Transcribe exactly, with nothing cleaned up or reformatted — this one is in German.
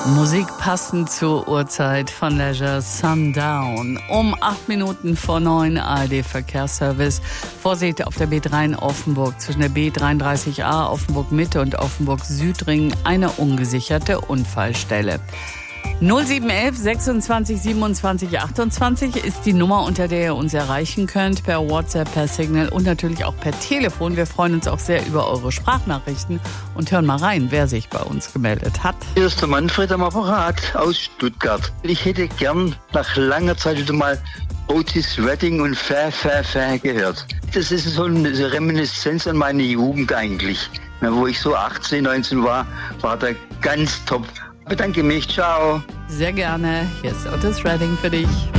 Musik passend zur Uhrzeit von Leisure Sundown. Um acht Minuten vor neun, A R D-Verkehrsservice. Vorsicht auf der B drei in Offenburg zwischen der B dreiunddreißig A Offenburg Mitte und Offenburg Südring eine ungesicherte Unfallstelle. null sieben elf sechsundzwanzig siebenundzwanzig achtundzwanzig ist die Nummer, unter der ihr uns erreichen könnt, per WhatsApp, per Signal und natürlich auch per Telefon. Wir freuen uns auch sehr über eure Sprachnachrichten und hören mal rein, wer sich bei uns gemeldet hat. Hier ist der Manfred am Apparat aus Stuttgart. Ich hätte gern nach langer Zeit wieder mal Otis Redding und Fair, Fair, Fair gehört. Das ist so eine Reminiszenz an meine Jugend eigentlich. Wo ich so achtzehn, neunzehn war, war der ganz top. Bedanke mich, ciao. Sehr gerne. Hier ist Otis Redding für dich.